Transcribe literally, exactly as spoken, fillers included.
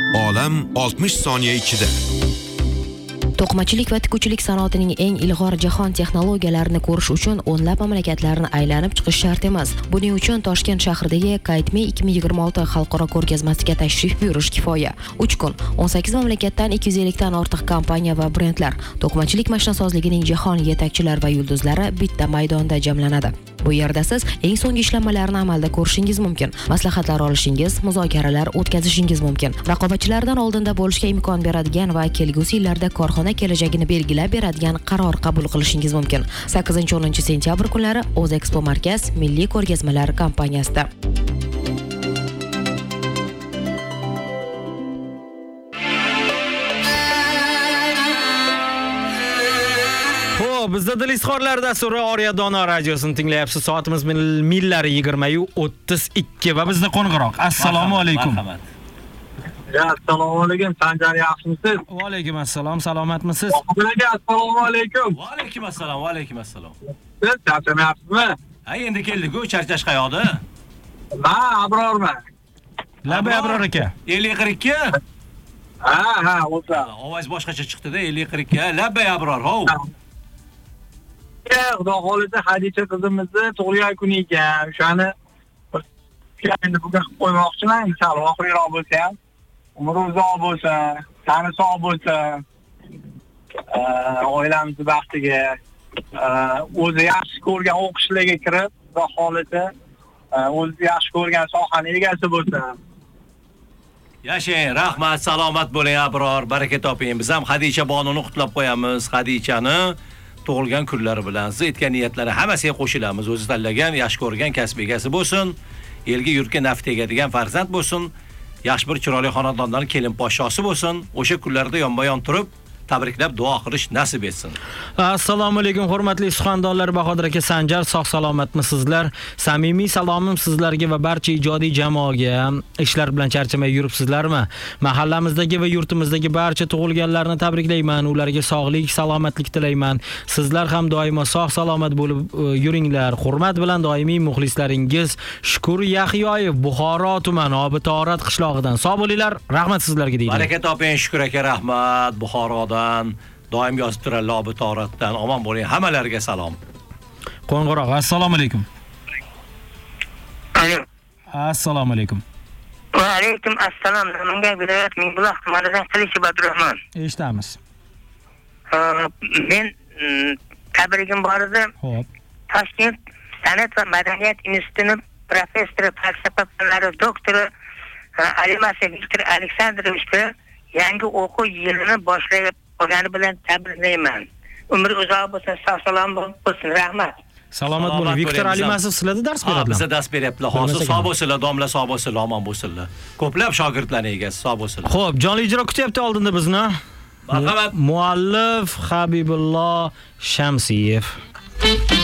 Olam oltmish soniya ichida. To'qimachilik va tikuvchilik sanoatining eng ilg'or jahon texnologiyalarini ko'rish uchun o'nlab mamlakatlarni aylanib chiqish shart emas. Buning uchun Toshkent shahridagi Kaytme ikki ming yigirma olti xalqaro ko'rgazmasiga tashrif buyurish kifoya. uch kun o'n sakkiz mamlakatdan ikki yuz ellik dan ortiq kompaniya va brendlar, to'qimachilik mashinasozligining jahon yetakchilar va yulduzlari bitta maydonda jamlanadi. Bu yerda siz eng so'nggi ishlanmalarni amalda ko'rishingiz mumkin, maslahatlar olishingiz, muzokaralar o'tkazishingiz mumkin. Raqobatchilardan oldinda bo'lishga imkon beradigan va kelgusi yillarda korxona kelajagini belgilab beradigan qaror qabul qilishingiz mumkin. sakkizinchi o'ninchi sentyabr kunlari O'zexpo Markaz Milliy ko'rgazmalar kompaniyasida. Bizda Dilizxorlar dasturi Oriya Dono radiosini tinglayapsiz. Soatimiz millari yigirma o'ttiz ikki va bizda qo'ng'iroq. Assalomu alaykum. Ya, assalomu alaykum. Sanjar, yaxshimisiz? Va alaykum assalom. Salomatmisiz? Assalomu alaykum. Va alaykum assalom. Va alaykum assalom. Siz charchamayapsizmi? Ha, endi keldik-ku, charchash qayoqda? Men Abrorman. Labay Abror aka. ellik qirq ikki? Ha, ha, o'sha. Ovoz boshqacha chiqdi-da, ellik qirq ikki. Labay Abror, hov. Xudo xolisa Hadicha qizimizni tug'ilgan kuni ekan. O'shani endi bugun qilib qo'ymoqchiman, sal oxirroq bo'lsa ham. Umri uzoq bo'lsin, tani sog' bo'lsin. Oilamizni baxtiga, o'zi yaxshi ko'rgan o'qishlarga kirib, xudo xolisa o'zi yaxshi ko'rgan sohaning egasi bo'lsin. Yashang, rahmat, salomat bo'ling Abror, baraka toping. Biz ham Hadicha bononi qutlab qo'yamiz. Hadichani tug'ilgan kunlari bilan siz aytgan niyatlari hammasiga qo'shilamiz. O'zi tanlagan, yaxshi ko'rgan kasb egasi bo'lsin, elga yurtga naf tegadigan farzand bo'lsin, yaxshi bir chiroyli xonadondan kelin podshosi bo'lsin. O'sha kunlarda yonma-yon turib tabriklab duo qilish nasib etsin. Assalomu alaykum hurmatli suxandonlar, Bahodir aka, Sanjar, sog' salomatmisizlar? Samimiy salomim sizlarga va barcha ijodiy jamoaga. Ishlar bilan charchamay yuribsizlarmi? Mahallamizdagi va yurtimizdagi barcha tug'ilganlarni tabriklayman, ularga sog'lik, salomatlik tilayman. Sizlar ham doimo sog' salomat bo'lib yuringlar. Hurmat bilan doimiy muxlislaringiz Shukur Yaxyoyev, Buxoro tumani Obitorat qishlog'idan. Sog' bo'linglar, rahmat sizlarga deydi. Baraka toping, Shukur aka, rahmat. Buxorodan doim yozib turadilar, Obitoratdan. Omon bo'ling, hammalarga salom. Qo'ng'iroq. Assalomu alaykum. Alo. Assalomu alaykum. Va alaykum assalom. Menga viloyat Mingbuloq tumanidan Qilichi Badurahmon. Eshitamiz. Men tabrigim bor edi. Xo'p. Toshkent san'at va madaniyat institutining professori, falsafa fanlari doktori Alimasi Viktor Aleksandrovichga yangi o'quv yilini boshlab qolgani bilan tabriklayman. Umri uzoq bo'lsin, sog' salomat bo'lsin. Rahmat. Salomat bo'ling. Viktor Alimasov sizlarda dars beradilar. Bizda dars beryaptilar. Hozir sog' bo'lsinlar, domla sog' bo'lsinlar, omon bo'lsinlar. Ko'plab shogirdlarning egasi sog' bo'lsinlar. Xo'p, jonli ijro kutyapti oldinda bizni. Marhamat. Muallif Habibullo Shamsiyev.